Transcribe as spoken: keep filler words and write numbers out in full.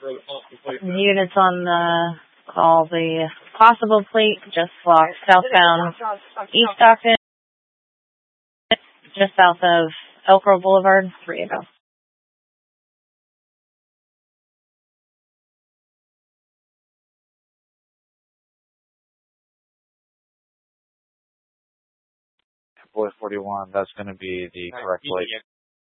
Units on the call, the possible plate just blocked southbound East Stockton, just south of Elk Grove Boulevard, three ago. Boy forty-one, that's going to be the correct plate.